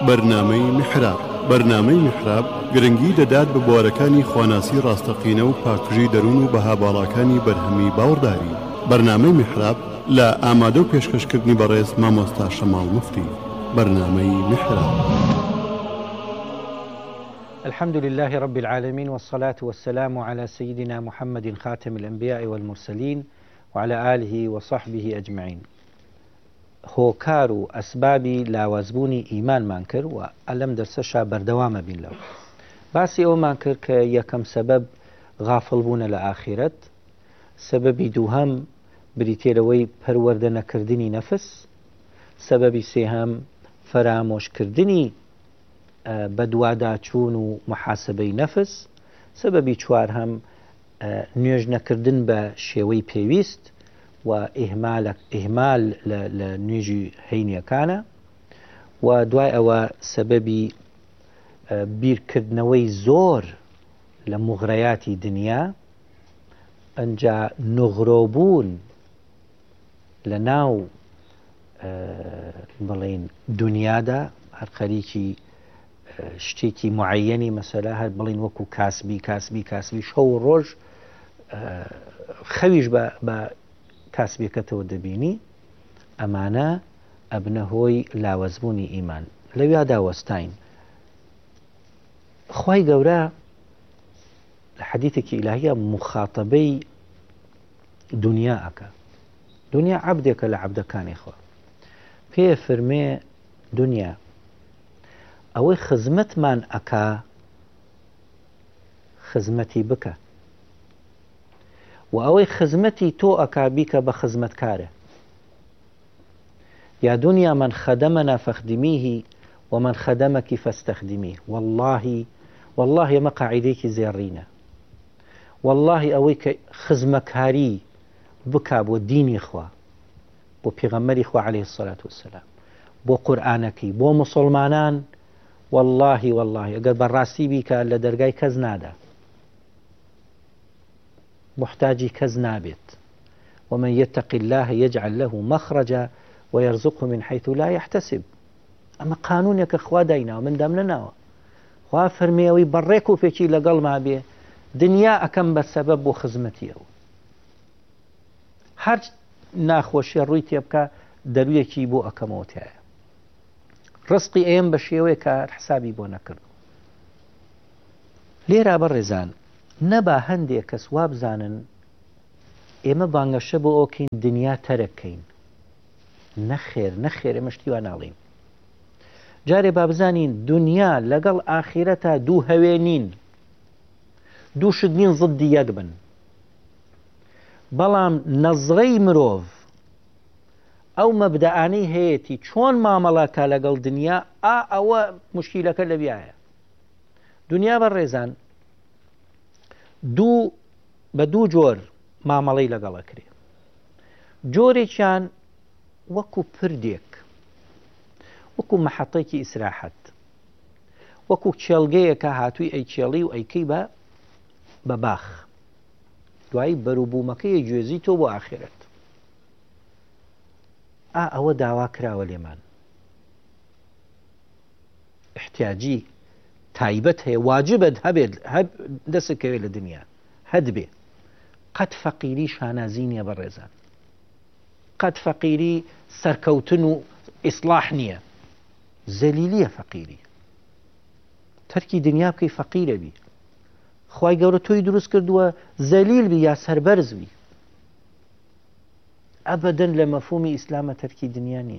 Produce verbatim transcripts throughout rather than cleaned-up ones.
بەرنامەی میحراب بەرنامەی میحراب گرنگی دەدات بە بوارەکانی خواناسی ڕاستەقینە و پاکژی دەروون و بەهاباڵەکانی بەرهەمی باوەڕداری. بەرنامەی میحراب لە ئامادە و پێشکەشکردنی بەڕێز مامۆستا شەماڵ موفتی. بەرنامەی میحراب. الحمد لله رب العالمين والصلاة والسلام على سيدنا محمد خاتم الأنبياء والمرسلين وعلى آله وصحبه أجمعين. هۆکار و ئەسبابی لاوازبوونی ئیمانمان کرد و ئەلەم دەرسەشا بەردەوامە بین لەو باسی ئەومان کرد کە یەکەم سەبەب غافڵبوونە لە ئاخرەت، سەبەبی دووهەم بریتێرەوەی پەروەردە نەکردنی نەفس، سەبەبی سێهەم فەرامۆشکردنی بەدواداچوون و محاسبەی نەفس، سەبەبی چوارهەم نوێژ نەکردن بە شێوەی پێویست و ئیهمال لە نوێژی هەینیەکانە، و دوای ئەوە سەبەبی بیرکردنەوەی زۆر لە مغڕەیاتی دنیا، ئەنجا نغڕۆبوون لە ناو بڵێن دنیادا، هەر خەریکی شتێکی معەیەنی مەسەلا هەر بڵین وەکو کاسبی کاسبی کاسبی شەو ڕۆژ خەویش بە کاسبێکەتەوە دەبینی، ئەمانە ئەبنە هۆی لاوەزبوونی ئیمان. لەویادا وەستاین خوای گەورە لە حەدیثێکی ئیلاهیە مخاتەبەی دنیا ئەکا. دنیا عەبدێکە لە عەبدەکانی خوا، پێ فەرمێ دنیا ئەوەی خزمەتمان ئەکا خزمەتی بکە، و ئەوەی خزمەتی تۆ ئەکا بیکە بە خزمەتکارە. یا دنیا من خەدەمەنا فەخدمیه و من خەدەمەکی فەستەخدمیه. واللهی واللهی ئەمە قاعیدەیەکی زێڕینە. واللهی ئەوەی کە خزمەتکاری بکا بۆ دینی خوا، بۆ پێغەمبەری خوا عەلەیهی السەلات وەسەلام، بۆ قورئانەکەی، بۆ موسڵمانان، واللهی واللهی ئەگەر بەڕاستی بیکە لە دەرگای کەس نادا، محتاجی کەس نابێت. ومن يتق الله يجعل له مخرجا ويرزقه من حيث لا يحتسب. ئەمە قانونێکە خوا دایناوە، من دەم نەناوە. خوا فەرمێەوەی بەڕێک و پێکی لەگەڵ ما بێ، دنیا ئەکەم بە سەبەب بۆ خزمەتی ئەو. هەر ناخۆشیە ڕووی تێبکە دەرویەکی بۆ ئەکەمەوە تایە. ڕزقی ئێم بە شێوەیە کە حسابی بۆ نەکرد. لێرا بەڕێزان نەبا هەندێک کەس وا بزانن ئێمە بانگەشە بۆ ئۆکەین دنیا تەرەکەین. نەخێر نەخێر ئێمە شتی وا ناڵین. جارێ با بزانین دنیا لەگەڵ ئاخیرەتە دوو هەوێ نین، دوو شت نین زدی یەک بن. بەڵام نەزڕەی مرۆڤ ئەو مەبدەئانەی هەیەی چۆن مامەڵاکە لەگەڵ دنیا، ئا ئەوە موشکیلەکە لەویایە. دنیا بەڕێزان دوو بە دوو جۆر مامەڵەی لەگەڵە کرێ. جۆرێکیان وەکو پردێک، وەکو مەحەتەیەکی ئیسراحەت، وەکو کێڵگەیەکە هاتووی ئەی کێڵی و ئەیکەی بە بە باخ، دوایی بەرووبوومەکەی گوێزی تۆ بۆ ئاخرەت. ئا ئەوە داوا کراوە لێمان، احتیاجی تایبەت هەیە، واجبت هەبێت دەسەکەوێت لە دنیا هەد بێ. قەت فەقیری شانازی نییە بەڕێزان، قەت فەقیری سەرکەوتن و ئیسلاح نییە، زەلیلیە فەقیری. تەرکی دنیا بکەی فەقیرە بی، خوای گەورە تۆی دروست کردووە زەلیل بی یا سەربەرز بی. ئەبەدەن لە مەفهومی ئیسلامە تەرکی دنیا نییە.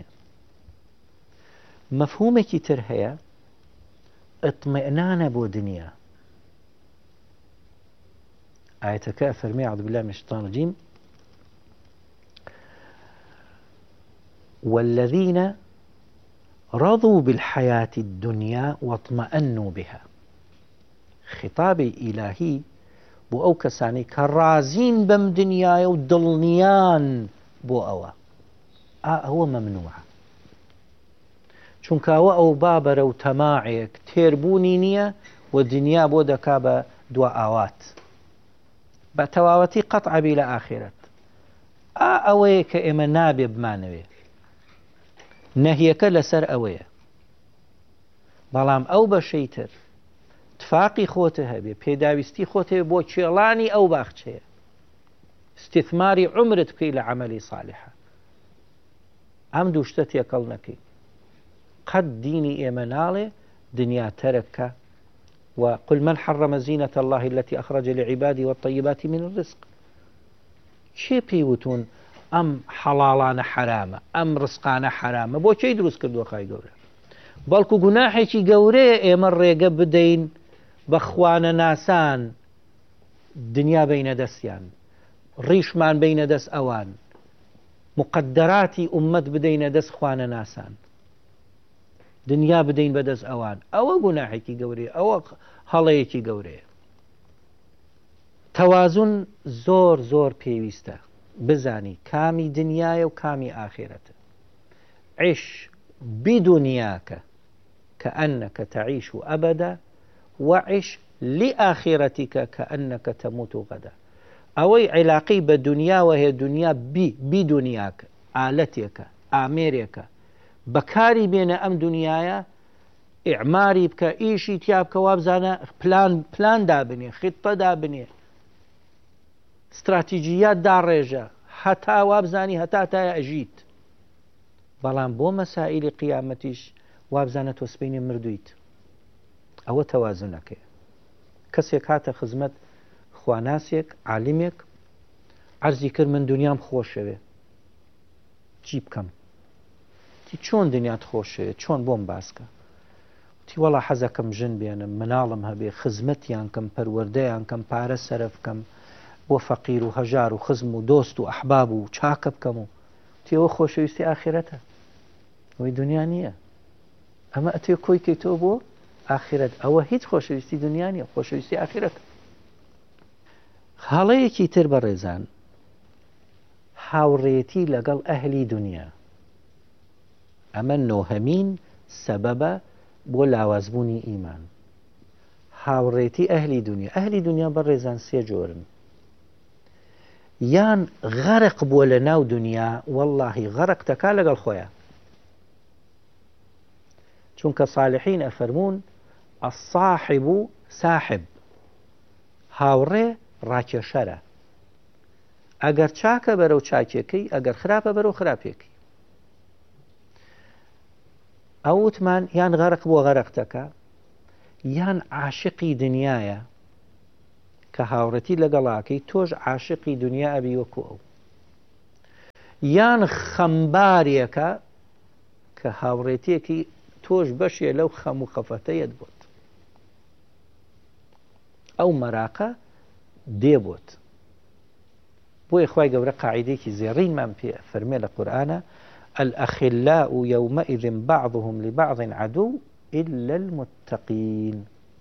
مەفهومێکی تر هەیە، اطمئنانە بۆ دنیا. ئاەتەکە فەرمی عەوذ بالله من الشیطان الرجیم والذين رضوا بالحياة الدنيا واطمأنوا بها. خطابی ئیلاهی بۆ ئەو کەسانی کە ڕازین بەم دنیایە و دڵنیان بۆ ئەوە. ئا ئەوە مەمنوعە، چونکە ئەوە ئەو بابەرە و تەماعێک تێربوونی نییە و دنیا بۆ دەکا بە دوا ئاوات، بە تەواوەتی قەتعەبی لە ئاخرەت. ئا ئەوەیە کە ئێمە نابێ بمانەوێ. نەهیەکە لەسەر ئەوەیە بەڵام ئەو بەشەی تر تفاقی خۆتە هەبێ پێداویستی خۆتێ بۆ کێڵانی ئەو باخچەیە استثماری عمرت بکەی لە عەمەلی ساڵحە ئەم دوو شتە تێکەڵ نەکەی قەت دینی ئێمە ناڵێ دنیا تەرەکە وقل من حرم زينة الله التي أخرج لعباده والطيبات من الرزق چێ پێیوتون ئەم حەڵاڵانە حرامە ئەم ڕزقانە حرامە بۆ چی دروست کردووە خای گەورە بەڵکو گوناحێکی گەورەیە ئێمە ڕێگە بدەین بە خوانە ناسان دنیا بینە دەستیان ڕیشمان بینە دەست ئەوان مقدراتی ئومەت بدەینە دەست خوانە ناسان دنیا بدەین بەدەست ئەوان ئەوە گوناحێکی گەورەیە ئەوە هەڵەیەکی گەورەیە تەوازن زۆر زۆر پێویستە بزانی کامی دنیایە و کامی ئاخرەتە عیش بدنیاکە كأنك تعيش أبدا وعش لآخرتك كأنك تموت غدا أوي علاقي بالدنيا وهي دنيا بي بدنياك آلتك آميرك بكاري بين أم دنيايا إعماري بك إيشي تيابك وابزانا بلان بلان دابني خطة دابني استراتيجيات دارجة حتى وابزاني حتى تا أجيت بەڵام بۆ مەسائلی قیامەتیش وابزانە تۆ سبەینێ مردویت ئەوە تەوازونەکەیە کەسێک هاتە خزمەت خواناسێک عالمێک عەرزی کرد من دنیام خۆشەوێ چی بکەم تی چۆن دنیات خۆشەوێ چۆن بۆم باسکە تی وەڵا حەزەکەم ژن بێنم مناڵم هەبێ خزمەتیان کەم پەروەردەیان کەم پارە سەرف بکەم بۆ فەقیر و هەژار و خزم و دۆست و ئەحباب و چاکە بکەم و تێوە خۆشەویستی ئاخرەتە ئەوەی دنیا نییە ئەمە ئەتێ کۆی کەیتەوە بۆ ئاخرەت ئەوە هیچ خۆشەویستی دنیا نیە خۆشەویستی ئاخرەتە هەڵەیەکی تر بەڕێزان هاوڕێتی لەگەڵ ئەهلی دنیا ئەمە نۆهەمین سەبەبە بۆ لاوازبوونی ئیمان هاوڕێتی ئەهلی دنیا ئەهلی دنیا بەڕێزان سێ جۆرن یان غەرق بووە لە ناو دنیا واللهی غەرق دەکا لەگەڵ خۆیان چونکە صالحین ئەفەرمون الصاحب ساحب هاوڕێ ڕاکێشەرە ئەگەر چاکە بەرەو چاکێکەی ئەگەر خراپە بەرەو خراپێکی ئەو وتمان یان غەرق بووە غەرق دەکا یان عاشقی دنیایە کە هاوڕەتی لەگەڵاکەی تۆش عاشقی دنیا ئەبی وەکو ئەو یان خەمبارێکە کە هاوڕێتیەکی تۆش بەشێ لەو خەم و خەفەتەیەت بوت ئەو مەراقە دێبوت بۆیە خوای گەورە قاعیدەیەکی زێڕینمان پێ فەرمێ لە قورئانە الأخلاء يومئذ بعضهم لبعض عدو إلا المتقين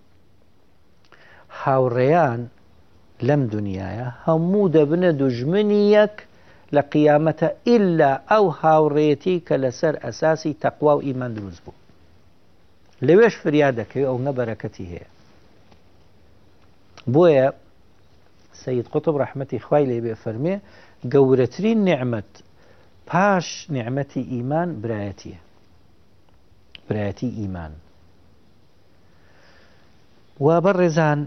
هاوڕێیان لەم دنیاە هەموو دەبنە دوژمنی یەک لە قیامەتە ئیلا ئەو هاوڕێتی کە لەسەر ئەساسی تەقوا و ئیمان دروست بوو لەوێش فریاد دەکەوێت ئەو نەبەرەکەتی هەیە بۆیە سەید قوتب ڕەحمەتی خوای لێ بێ فەرمێ گەورەترین نعمەت پاش نعمەتی ئیمان برایەتیە برایەتی ئیمان و بەڕێزان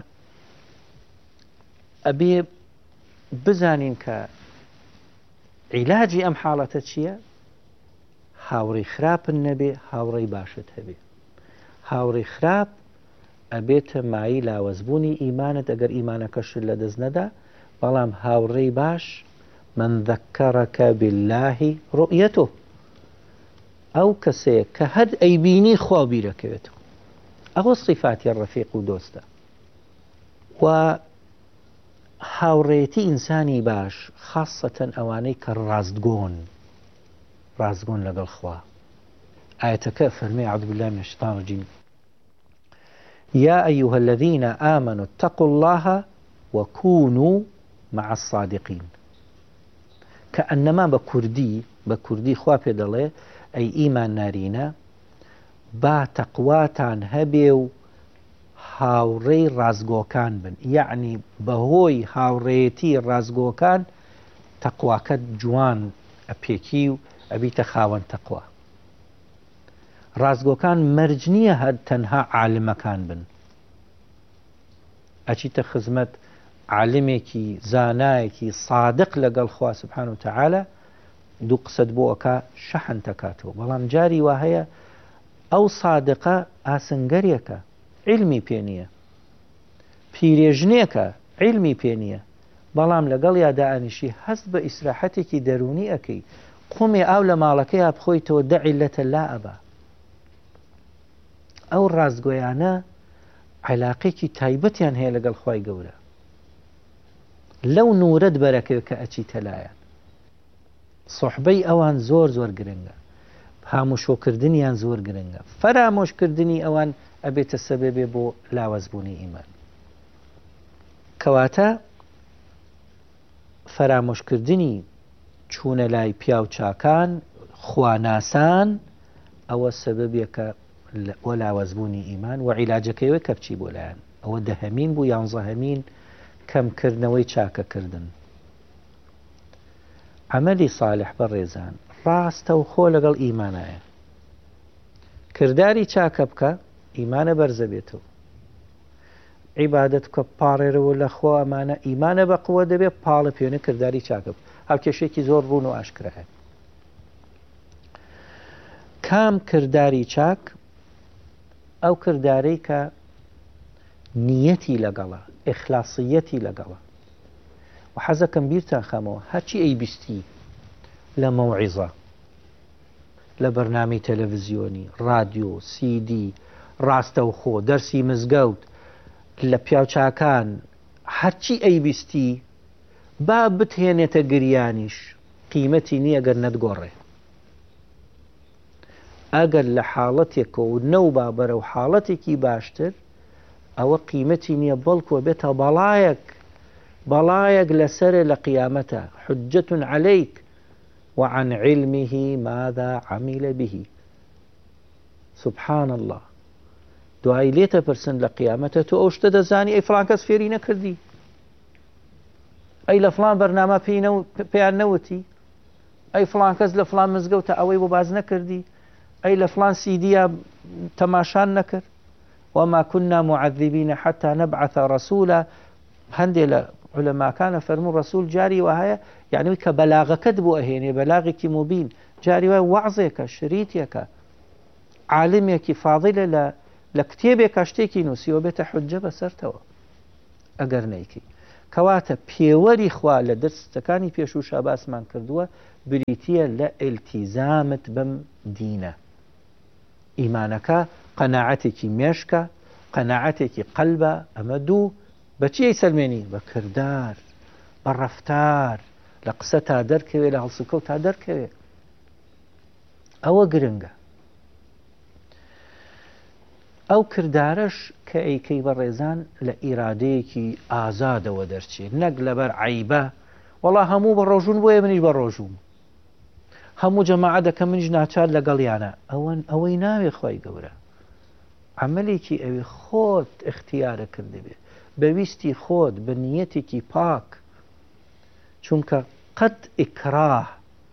ئەبێ بزانین کە عیلاجی ئەم حاڵەتە چییە؟ هاوڕێی خراپن نەبێ هاوڕێی باشت هەبێ هاوڕێی خراپ ئەبێتە مایی لاوەزبوونی ئیمانت ئەگەر ئیمانەکەشت لە دەست نەدا بەڵام هاوڕێی باش من ذەکەڕەکە بالله ڕؤیەتۆ ئەو کەسەیە کە هەر ئەیبینی خوا بیرەکەوێتەوە ئەوە صفاتی ڕەفیق و دۆستە و هاوڕێتی ئینسانی باش خاصەتەن ئەوانەی کە ڕاستگۆن ڕاستگۆن لەگەڵ خوا ئاەتەکە فەرمێ عەوذ بالله من الشیطان الرجیم يا أيها الذين آمنوا اتقوا الله وكونوا مع الصادقين كأنما بكردي بكردي خوا بيدلي أي إيمان نارينا با تقواتان هبيو هاوڕێی ڕازگۆکان بن یعنی بەهۆی هاوڕێتی ڕازگۆکان تەقواکەت جوان ئەپێکی و ئەبیتە خاوەن تەقوا ڕازگۆکان مەرج نییە هەر تەنها عالمەکان بن، ئەچیتە خزمەت عالمێکی زانایەکی صادق لەگەڵ خوا سبحانه وتعالى دوو قسەت بۆ ئەکا شەحن تەکاتەوە. بەڵام جاری وا هەیە ئەو صادقە ئاسنگەرێکە، علمی پێ نییە، پیرێژنێکە، علمی پێ نییە، بەڵام لەگەڵ یادائانیشی هەست بە ئیسراحەتێکی دەرونی ئەەکەی، قومێ ئاو لە ماڵەکەی بخۆیتەوە دە عیلەتە لا ئەبا. ئەو ڕازگۆیانە علاقێکی تایبەتیان هەیە لەگەڵ خوای گەورە، لەو نورەت بەرەکەوێت کە ئەچیتە لایەن. سوحبەی ئەوان زۆر زۆر گرنگە، هاموشۆکردنیان زۆر گرنگە، فەرامۆشکردنی ئەوان ئەبێتە سەبەبێ بۆ لاوەزبوونی ئیمان. کەواتە فەرامۆشکردنی چوونە لای پیاو چاکان خواناسان ئەوە سەبەبێکە بۆ لاوەزبوونی ئیمان و عیلاجەکەیەوە کە بچی بۆ لایەن. ئەوە دەهەمین بوو یانزە هەمین کەمکردنەوەی چاکەکردن. عملی صالح بەڕێزان ڕاستە و خۆ لەگەڵ ئیمانایە. کردداری چاکە بکە ئیمانە بەرزە بێتەوە، عیبادەت بکە پاڕێرەوە لە خۆ ئەمانە ئیمانە بە قووە دەبێت، پاڵە پێێنە کردداری چاکە بکە. هەڵکێشێکی زۆر ڕوون و ئاشکرا هەیە. کام کردداری چاک؟ ئەو کرددارەی کە نیەتی لەگەڵە، ئیخلاسیەتی لەگەڵە. و حەزەکەم بیرتان خەمەوە هەرچی ئەیبیستی لە مەوعیزە، لە بەرنامەی تەلەڤیزیۆنی، رادیۆ، سیدی، ڕاستە و خۆ، دەرسی مزگەوت، لە پیاوچاکان، هەرچی ئەیبیستی با بتهێنێتە گریانیش قیمەتی نییە گەر نەتگۆڕێ. ئەگەر لە حاڵەتێکە و نەوبا بەرەو حاڵەتێکی باشتر ئەوە قیمەتی نییە، بەڵکوە بێتە بەڵایەک، بەڵایەک لەسەرە لە قیامەتە، حجەة عەلەیک وعن علمه ماذا عمل به. سبحان الله. دوای لێتە پرسن لە قیامەتە تۆ ئەو شتە دەزانی ئەی فڵان کەس فێری نەکردی، ئەی لە فڵان بەرنامە پێیان نەوتی، ئەی فڵان کەس لە فڵان مزگەوتە ئەوەی بۆ باز نەکردی، ئەی لە فڵان سیدیە تەماشان نەکرد. وما كنا معذبين حتى نبعث رسولا. هەندێک لە علەماکانە فەرموو ڕەسوول جاری وهەیە، یعنی کە بەلاغەکەت بۆ ئەهێنێ، بەلاغێکی مبین، جاری وایە وەعزێکە، شریتێکە، عالمێکی فاضلە لە لە کتێبێکە شتێکی نووسیوە بێتە حجە بەسەرتەوە ئەگەر نەیکەی. کەواتە پێوەری خوا لە دەرسەکانی پێشووشا باسمان کردووە بریتیە لە ئیلتیزامت بەم دینە. ئیمانەکە قەناعەتێکی مێشکە، قەناعەتێکی قەلبە. ئەمە دوو بەچی ئەیسەلمێنی؟ بە کردار، بە ڕەفتار، لە قسە تا دەرکەوێ، لە هەڵسوکەوت تا دەرکەوێ. ئەوە گرنگە. ئەو کردارەش کە ئەیکەی بەڕێزان لە ئیرادەیەکی ئازادەوە دەرچێت، نەک لەبەر عیبە وەڵا هەموو بە ڕۆژوون بۆیە منیش بە ڕۆژوم، هەموو جەماعەت دەکەم منیش ناچار لەگەڵیانە. ئەوەن ئەوەی ناوێ خۆی گەورە. عملێکی ئەوێ خۆت اختیارە کردبێ بەویستی خۆت بە نیەتێکی پاک، چونکە قەت ئیکراه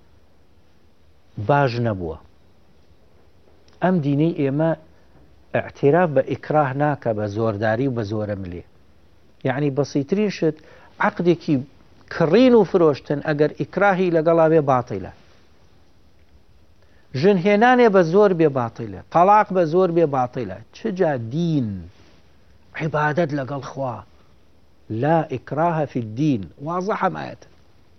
باش نەبووە. ئەم دینەی ئێمە اعتراف بە ئیکراه ناکە، بە زۆرداری و بە زۆرە ملێ. یعنی بەسیترین شت عەقدێکی کڕین و فرۆشتن ئەگەر ئیکراهی لەگەڵا بێ باتیلە، ژنهێنانێ بە زۆر بێ باتیلە، تەلاق بە زۆر بێ باتیلە. چجا دین عیبادەت لەگەڵ خوا، لا ئیکراهە فی الدین، واضحە ئایەتە.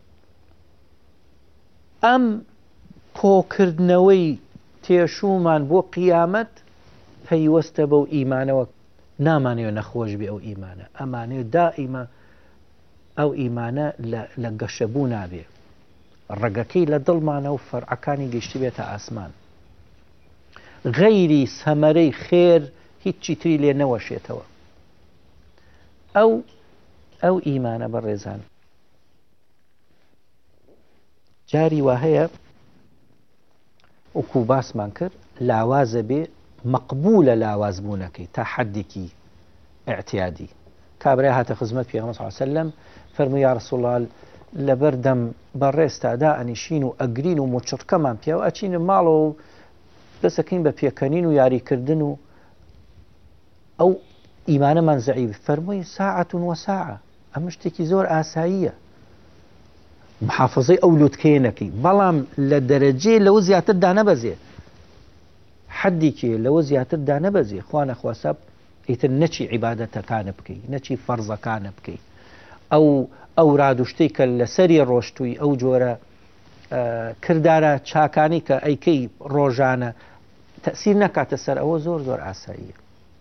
ئەم کۆکردنەوەی تێشومان بۆ قیامەت پەیوەستە بەو ئیمانەوە، نامانەوە نەخۆش بێ ئەو ئیمانە، ئەمانەوە دائیمە ئەو ئیمانە لە گەشەبوو نابێ، ڕەگەکەی لە دڵمانە و فەرعەکانی گەیشتی بێتە ئاسمان، غەیری سەمەرەی خێر هیچی تری لێ نەوەشێتەوە. ئەو ئەو ئیمانە بەڕێزان جاری وا هەیە وەکو باسمان کرد لاوازە بێ مەقبولە لاوازبوونەکەی تا حەدێکی ئیعتیادی. کابرای هاتە خزمەت پێغەمبەر صلی الله علیه و سەلەم فەرمووی یا ڕەسوڵ الله لەبەر دەم بەڕێستا دائەنیشین و ئەگرین و موچڕکەمان پیاوە ئەچینە ماڵەوە و دەسەکەین بە پێکەنین و یاریکردن و ئەو ئیمانەمان زەعیف فەرمووی ساعەتون وەساعە ئەمە شتێکی زۆر ئاساییە محافظەی ئەو لووتکەیە نەکەی بەڵام لە دەرەجێ لەوە زیاتر دانەبەزێ حەدێکی لەوە زیاتر دانەبەزێ خوا نەخواسە ئیتر نەچی عیبادەتەکانە بکەی نەچی فەرزەکانە بکەی ئەو ئەو ڕادوشتەی کە لەسەری ڕۆشتووی ئەو جۆرە کردارە چاکانی کە ئەیکەی ڕۆژانە تەسیر نەکاتە سەر ئەوە زۆر زۆر ئاساییە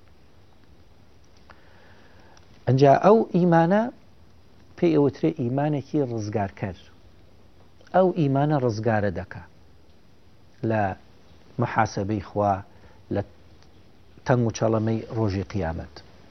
ئەنجا ئەو ئیمانە پێی ئەوترێ ئیمانێکی ڕزگارکەر ئەو ئیمانە ڕزگارە دەکا لە محاسبەی خوا لە تەنگ و چەڵەمەی ڕۆژی قیامەت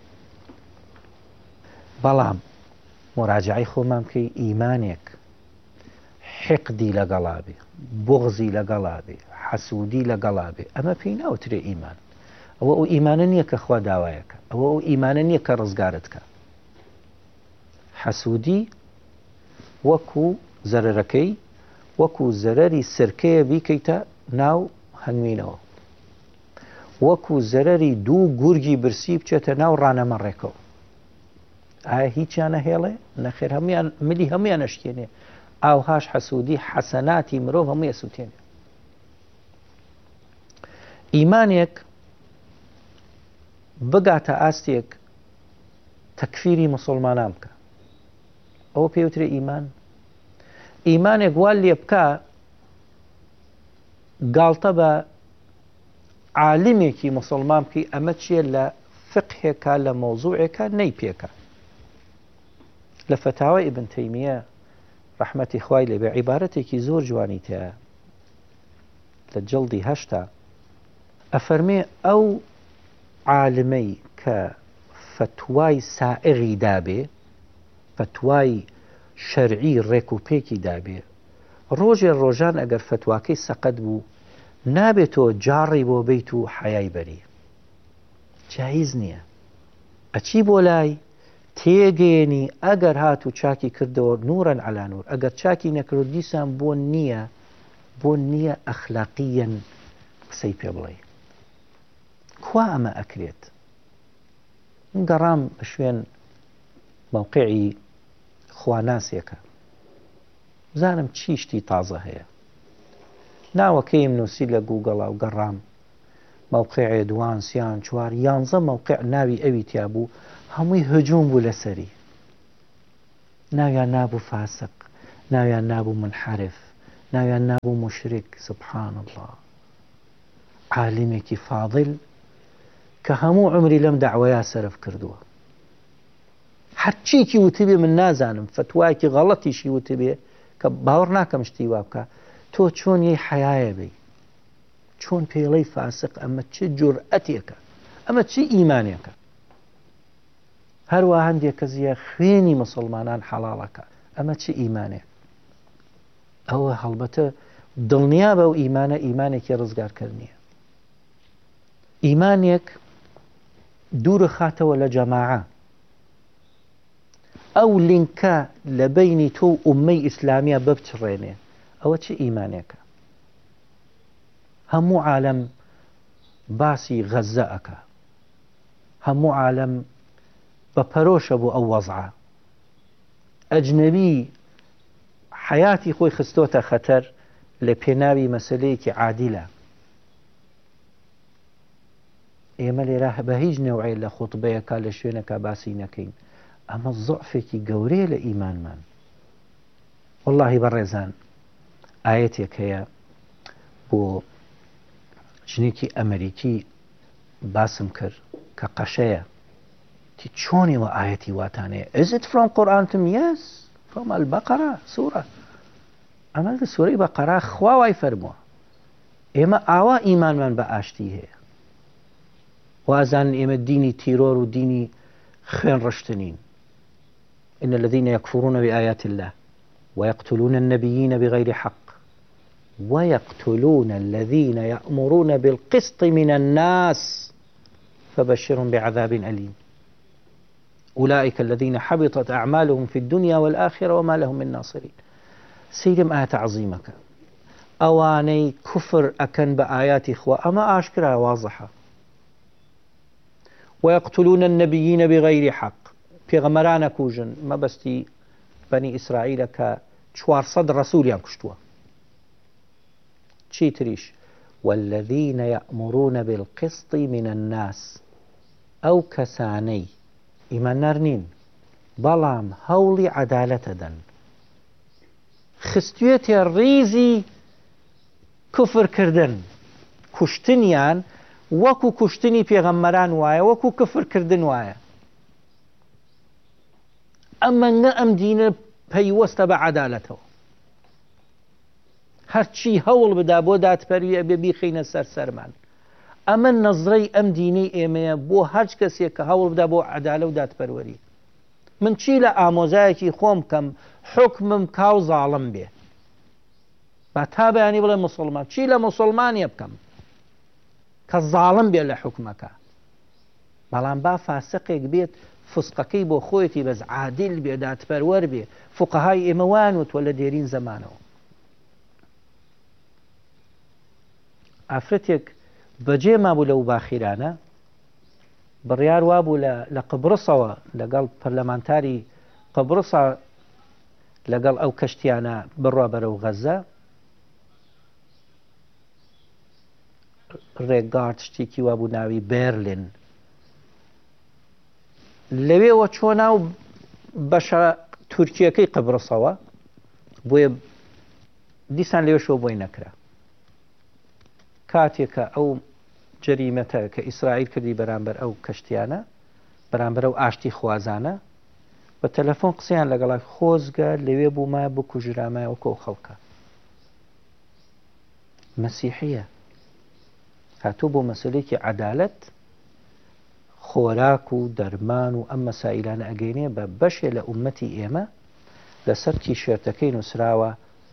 بەڵام مراجعی خۆمان بکەی ئیمانێک حقدی لەگەڵا بێ بغزی لەگەڵا بێ حەسوودی لەگەڵا بێ ئەمە پێی ناوترێ ئیمان ئەوە ئەو ئیمانە نییە کە خوا داوایەکە ئەوە ئەو ئیمانە نییە کە ڕزگارت کە حەسوودی وەکو زەرەرەکەی وەکو زەرەری سرکەیە بیکەیتە ناو هەنوینەوە وەکو زەرەری دوو گورگی برسی بچێتە ناو ڕانەمەڕێکەوە ئایا هیچیانە هێڵێ نەخێر هەمویان ملی هەمویان نەشتێنێ ئاوهاش حەسوودی حەسەناتی مرۆڤ هەمووی ئەسووتێنێ ئیمانێک بگاتە ئاستێک تەکفیری مسلمانان بکە ئەوە پێوترێ ئیمان ئیمانێک وا لێ بکە گاڵتە بە عالمێکی مسلمان بکەی ئەمە چیە لە فقهێکە لە مۆزوعێکە نەی پێکە لە فتاوای ئیبن تەیمیە ڕەحمەتی خوای لێبێ عیبارەتێکی زۆر جوانی تەیە لە جەڵدی هەشتا ئەفەرمێ ئەو عالمەی کە فتوای سائغی دابێ فتوای شەرعی ڕێکوپێکی دابێ ڕۆژێ ڕۆژان ئەگەر فتواکەی سەقەت بوو نابێتەوە جاڕی بۆ بیت و حەیای بەری جایز نییە ئەچی بۆ لای تێگەێنی ئەگەر هات و چاکی کردەوە نورەن عەلا نور ئەگەر چاکی نەکرد دیسان بۆ نییە بۆ نییە ئەخلاقیەن قسەی پێ بڵێ کوا ئەمە ئەکرێت گەڕام بە شوێن مووقعی خواناسێکە زانم چی شتی تازە هەیە ناوەکەیم نووسی لە گوگڵا و گەڕام مووقعێ دوان سیان چوار یانزە مووقع ناوی ئەوی تیا بوو هەمووی هجووم بوو لەسەری ناویان نابوو فاسق ناویان نابوو منحرف ناویان نابوو مشرک سبحان الله عالمێکی فاضل کە هەموو عمری لەم دەعوەیە سەرف کردووە هەرچیکی وتبێ من نازانم فتوایەکی غەڵەتیشی وتبێ کە باوەڕ ناکەم شتی وا بکە تۆ چۆن یەی حەیایە بی چۆن پێڵەی فاسق ئەمە چ جورئەتێکە ئەمە چی ئیمانێکە هەروە هەندێک کەزیە خوێنی مسلمانان حەڵاڵەکە ئەمە چی ئیمانێک ئەوە هەڵبەتە دڵنیا بە و ئیمانە ئیمانێکی ڕزگارکردنیە ئیمانێک دوورە خاتەوە لە جەماعە ئەو لینکە لە بەینی تۆ و ئوممەی ئیسلامیە ببچڕێنێ ئەوە چی ئیمانێکە هەموو عالەم باسی غەزە ئەکا هەموو عالەم بە پەرۆشە بۆ ئەو وەزعە ئەجنەبی حیاتی خۆی خستۆتە خەتەر لە پێناوی مەسەلەیەکی عادیلە ئێمە لێرە بە هیچ نەوعی لە خوتبەیەکە لە شوێنەکە باسی نەکەین ئەمە زەعفێکی گەورەیە لە ئیمانمان وەڵڵاهی بەڕێزان ئایەتێک هەیە بۆ ژنێکی ئەمریکی باسم کرد کە قەشەیە تی چۆنیوە ئایەتی واتانەیە Is it from Quran to me? Yes from البقرة سورة ئەمە لە سوورەی بەقەرە خوا وای فەرمووە ئێمە ئاوا ئیمانمان بە ئاشتی هەیە وازان ئێمە دینی تیرۆر و دینی خوێن ڕشتنین إن الذين يكفرون بآيات الله ويقتلون النبيين بغير حق ويقتلون الذين يأمرون بالقسط من الناس فبشرهم بعذاب أليم أولئك الذين حبطت أعمالهم في الدنيا والآخرة وما لهم من ناصرين سيدم آية عظيمك ئەوانەی کوفر ئەکەن بە ئاياتی خوا ئەمە ئاشکرا واضحە. ويقتلون النبيين بغير حق پێغەمبەران ئەکوژن مەبەستی بەنی ئیسرائیلە کە چوارسەد ڕەسوولیان کوشتووە. چی تریش والذين يأمرون بالقسط من الناس ئەو کەسانەی ئیماندار نین بەڵام هەوڵی عەدالەتە دەن خستوێتە ڕیزی کوفرکردن کوشتنیان وەکو کوشتنی پێغەمبەران وایە وەکو کفرکردن وایە. ئەمەنگە ئەم دینە پەیوەستە بە عەدالەتەوە هەرچی هەوڵ بدا بۆ دادپەروی ئەبێ بیخینە سەر سەرمان. ئەمە نەزرەی ئەم دینەی ئێمەیە بۆ هەرچ کەسێک کە هەوڵ بدا بۆ عەدالە و دادپەروەری. من چی لە ئامۆزایەکی خۆم کەم حکمم کاو زاڵم بێ با تا بەیانی بڵێ مسلمان چی لە مسلمانیە بکەم کە زاڵم بێ لە حکمەکە بەڵام با فاسقێک بێت فسقەکەی بۆ خۆیەتی بەس عادل بێ دادپەروەر بێ. فوقەهای ئێمە وان وتوە لە دێرین زەمانەوە ئافرەتێک بەجێ مابوو لەو باخیرانە بڕیار وابوو لە قبرسەوە لەگەڵ پەرلەمانتاری قبرسە لەگەڵ ئەو کەشتیانە بڕوا بەرەو غەزە ڕێگارد شتێکی وابوو ناوی بێرلین لەوێەوە چۆ ناو بەشە تورکیەکەی قبرسەوە بۆیە دیسان لێشەوە بۆی نەکرا. کاتێکە ئەو جەریمەتە کە ئیسرائیل کردی بەرامبەر ئەو کەشتیانە بەرامبەر ئەو ئاشتی خوازانە بە تەلەفۆن قسەیان لەگەڵا خۆزگە لەوێ بوومایە بکوژرامایەوە کۆ خەڵکە مەسیحیە هاتوو بۆ مەسلەیەکی عەدالەت خۆراک و دەرمان و ئەم مەسائیلانە ئەگەینێ بە بەشێ لە ئومەتی ئێمە لەسەر تیشێرتەکەی نووسراوە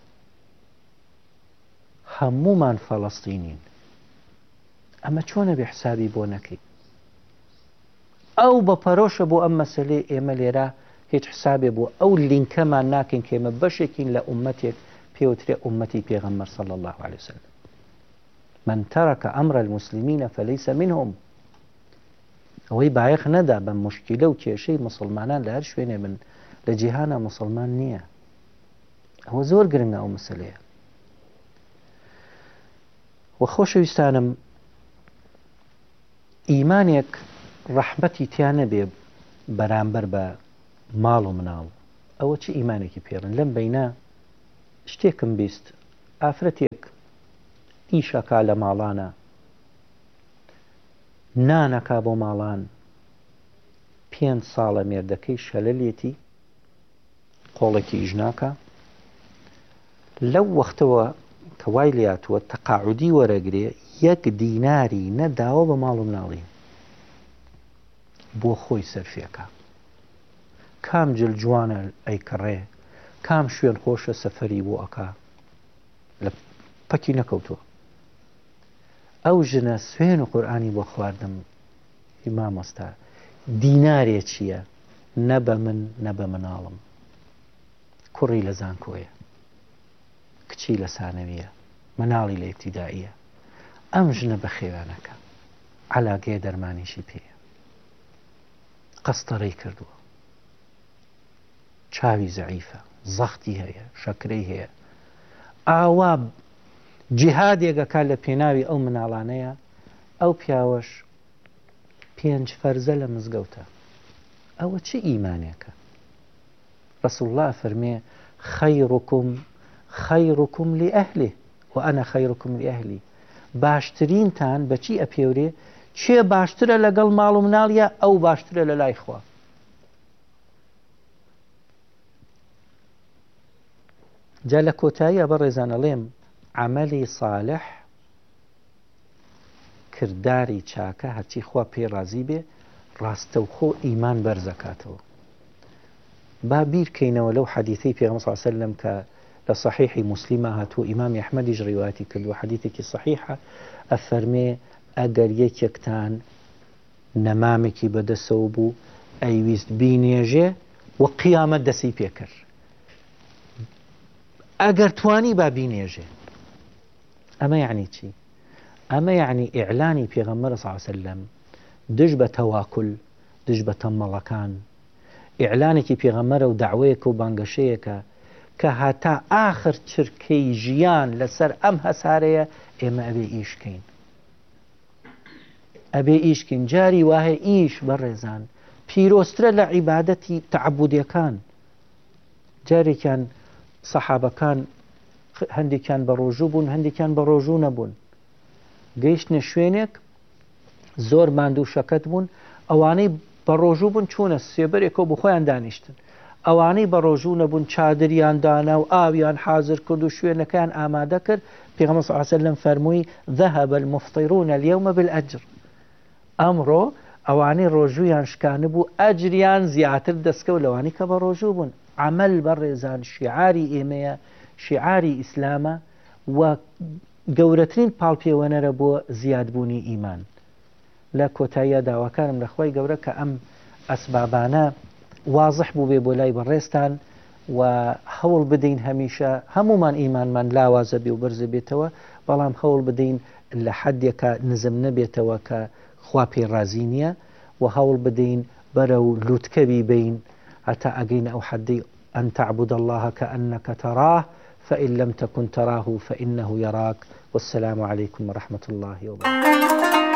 هەمومان فەڵەستینین. ئەمە چۆنە بێ حسابی بۆ نەکەی ئەو بە پەرۆشە بۆ ئەم مەسلەی ئێمە لێرە هیچ حسابێ بۆ ئەو لینکەمان ناکەین کە ئێمە بەشێکین لە ئومەتێک پێوترێ ئومەتی پێغەمبەر صلی الله عليه وسلم. من ترك أمر المسلمين فليس منهم ئەوەی بایەخ نەدا بە مشکیلە و کێشەی مسلمانان لە هەر شوێنێ من لە جیهانە مسلمان نییە. ئەوە زۆر گرنگە ئەو مەسەلەیە. وە خۆشەویستانم ئیمانێک ڕەحمەتی تیا نەبێ بەرامبەر بە ماڵ و مناڵ ئەوە چی ئیمانێکی پێڕن لەم بەینە شتێکم بیست ئافرەتێک ئیشەکا لە ماڵانە نانەکا بۆ ماڵان پێنج ساڵە مێردەکەی شەلەلێتی قۆڵێکی ئیژناکە لەو وەختەوە کە وای لاتووە تەقاعودی وەرەگرێ یەک دیناری نەداوە بە ماڵ و مناڵی بۆ خۆی سەرفێکە کام جل جوانە ئەیکڕێ کام شوێن خۆشە سەفەری بۆ ئەکا لە پەکی نەکەوتووە. ئەو ژنە سوێن و قورئانی بۆ خواردم مامۆستا دینارێ چییە نە بە من نە بە مناڵم کوڕی لە زانکۆیە کچی لە سانەویە مناڵی لە ئیبتیدائیە ئەم ژنە بە خێوانەکە عەلاقەیە دەرمانیشی پێیە قەستەڕەی کردووە چاوی زەعیفە زەختی هەیە شەکرەی هەیە ئاوا جیهادێکەکە لە پێناوی ئەو مناڵانەیە ئەو پیاوەش پێنج فەرزە لە مزگەوتە. ئەوە چه ئیمانێکە؟ رسول الله فەرمێ خەیڕکم خەیڕکم لئەهله وأنا خەیڕکم لئەهلی باشترینتان بەچی ئەپێورێ چێ باشترە لەگەڵ ماڵ و مناڵیە ئەو باشترە لە لای خوا. جا لە کۆتایی ئەبە ڕێزانەڵێم عملی صالح کردداری چاکە هەرچی خوا پێ رازی بێ ڕاستەوخۆ ئیمان بەرزەکاتەوە. با بیرکەینەوە لەو حەدیثەی پێغەمبەر صلی الله علیه وسلم کە لە صحیحی مسلمە هاتووە ئیمامی ئەحمەدیش ڕیواەتی کردووە حەدیثێکی صحیحە ئەفەرمێ ئەگەر یەکێکتان نەمامێکی بەدەستەوە بوو ئەیویست بینێژێ و قیامەت دەستی پێکرد ئەگەر توانی با بینێژێ ئەمە یعنی چی؟ ئەمە یعنی ئیعلانی پێغەمبەر صلی الله علیه وسلم دژ بە تەواکل، دژ بە تەمەڵەکان، ئیعلانێکی پێغەمبەرە و داوایەکە و بانگەشەیەکە کە هەتا ئاخر چرکەی ژیان لەسەر ئەم هەسارەیە ئێمە ئەبێ ئیشکەین، ئەبێ ئیشکەین. جاری وایە ئیش بەڕێزان پیرۆسترە لە عیبادەتی تەعەبودیەکان. جارێکیان سەحابەکان هەندێکیان بە ڕۆژوو بوون، هەندێکیان بە ڕۆژوو نەبوون، گەیشتنە شوێنێک زۆر ماندوو شەکەت بوون، ئەوانەی بە ڕۆژوو بوون چوونە سێبەرێکەوە بۆ خۆیان دانیشتن، ئەوانەی بە ڕۆژوو نەبوون چادریان دانا و ئاویان حازر کرد و شوێنەکەیان ئامادە کرد. پێغەمبەر صلی الله علیه وسلم فەرمووی ذهب المفطرون اليوم بالأجر. ئەمڕۆ ئەوانەی ڕۆژوویان شکانە بوو ئەجریان زیاتر دەستکەوت لەوانی کە بە ڕۆژوو بوون. عمل بەڕێزان شیعاری ئێمەیە، شیعاری ئیسلامە و گەورەترین پاڵپێوەنەرە بۆ زیادبوونی ئیمان. لە کۆتاییە داواکارم لە خۆی گەورە کە ئەم ئەسبابانە وازح بوو بێ بۆ لای بەڕێستان و هەوڵ بدەین هەمیشە هەمومان ئیمانمان لاوازە بێ و بەرزە بێتەوە، بەڵام هەوڵ بدەین لە حەدێکە نزم نەبێتەوە کە خوا پێی ڕازی نییە و هەوڵ بدەین بەرە و لووتکەوی بین هەتا ئەگەین ئەو حەدەی ئەن تعبد الله كأنك تراه فإن لم تكن تراه فإنه يراك. والسلام عليكم ورحمة الله وبركاته.